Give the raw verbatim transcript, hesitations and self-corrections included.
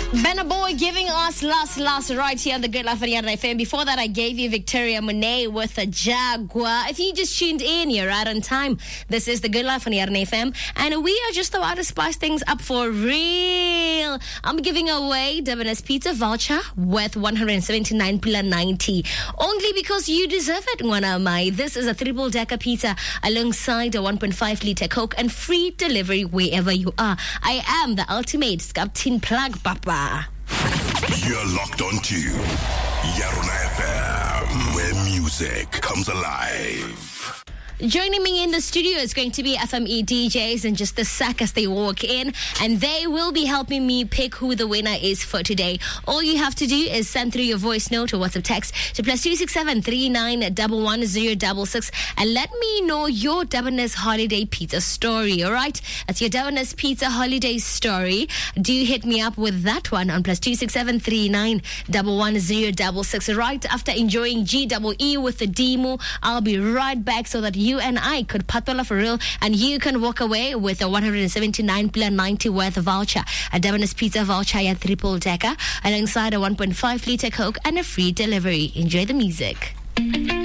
Benna Boy giving us last, last right here on the Good Life on Yarra F M. Before that, I gave you Victoria Monet with a Jaguar. If you just tuned in, you're right on time. This is the Good Life on Yarra F M, and we are just about to spice things up for real. I'm giving away Durban's Pizza voucher worth one hundred seventy-nine ninety. Only because you deserve it, Ngwana Mai. This is a triple decker pizza alongside a one point five litre Coke and free delivery wherever you are. I am the ultimate Scaptin plug, Papa. You're locked onto Yarra F M, where music comes alive. Joining me in the studio is going to be F M E D Js in just a sec as they walk in, and they will be helping me pick who the winner is for today. All you have to do is send through your voice note or WhatsApp text to plus two six seven three nine one one zero six six and let me know your Durban's holiday pizza story. All right, that's your Durban's pizza holiday story. Do hit me up with that one on plus two six seven three nine one one zero six six. Right after enjoying G E E with the demo, I'll be right back so that you You and I could patwala for real, and you can walk away with a one hundred seventy-nine ninety worth voucher, a Durban's Pizza voucher at triple decker, alongside a one point five litre Coke and a free delivery. Enjoy the music.